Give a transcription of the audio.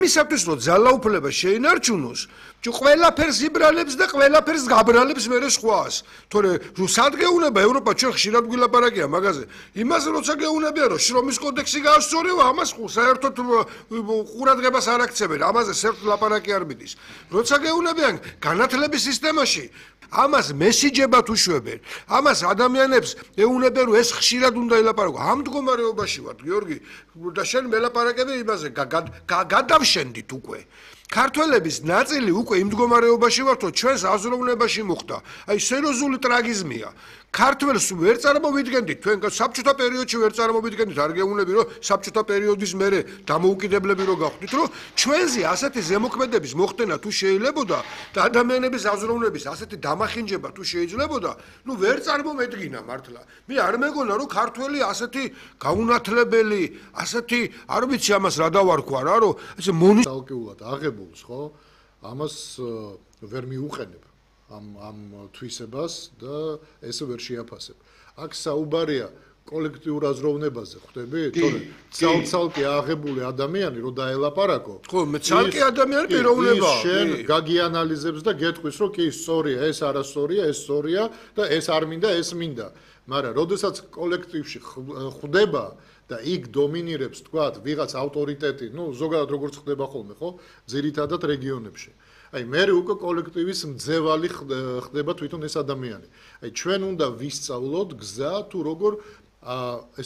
მისათვის რომ ძალაუფლება შეინარჩუნოს, ყველაფერს იბრალებს და ყველაფერს გაბრალებს მერე სხვას. თორე სად გეუნება ევროპა ჩვენ ხშირად გვილაპარაკია მაგაზე. იმას როცა გეუნებია რომ შრომის კოდექსი გაასწორება, ამას საერთოდ ყურადღებას არ აქცევენ, ამაზე საერთოდ ლაპარაკი არ მიდის. როცა გეუნებიან განათლების სისტემაში ამას მესიჯებად უშვებენ. ამას ადამიანებს ეუნებიან რომ ეს ხშირად უნდა ელაპარაკო. ამ მდგომარეობაში ვართ, გიორგი, და შენ მელაპარაკები იმაზე გადავშენდით უკვე. ქართველების ნაწილი უკვე იმ მდგომარეობაში ვართ, რომ ჩვენს აზროვნებაში მოხდა. აი სერიოზული ტრაგიზმია. ქართველს ვერ წარმოვიდგენდით, თქვენ საბჭოთა პერიოდში ვერ წარმოვიდგენდით, არ გეუნები რომ საბჭოთა პერიოდის მერე დამოუკიდებლები რო გავხდით, რომ ჩვენზე ასეთი ზემოქმედების მოხდენა თუ შეიძლებოდა და ადამიანების აზროვნების ასეთი დამახინჯება თუ შეიძლებოდა, ნუ ვერ წარმომედგინა მართლა. მე არ მეგონა რომ ქართველი ასეთი გაუნათლებელი, ასეთი არ ვიცი ამას რა დავარქვა რა, რომ ესე ალკეულად აღებულს, ხო? ამას ვერ მიუყენებ. ამ თვისებას და ესე ვერ შეაფასებ. აქ საუბარია კოლექტიურ აზროვნებაზე, ხვდები? თორე ცალკე აღებული ადამიანი რო დაელაპარაკო. ხო, მე ცალკე ადამიანი პიროვნებაა. შენ გაგიანალიზებს და გეტყვის, რომ კი სწორია, ეს არასწორია, ეს სწორია და ეს არ მინდა, ეს მინდა. მაგრამ როდესაც კოლექტივში ხვდება და იქ დომინირებს, თქვათ, ვიღაც ავტორიტეტი, ზოგადად როგორც ხდება ხოლმე, ხო? ძირითადად რეგიონებში. აი მე უკვე კოლექტივის მძევალი ხდება თვითონ ეს ადამიანი. აი ჩვენ უნდა ვისწავლოთ გზა თუ როგორ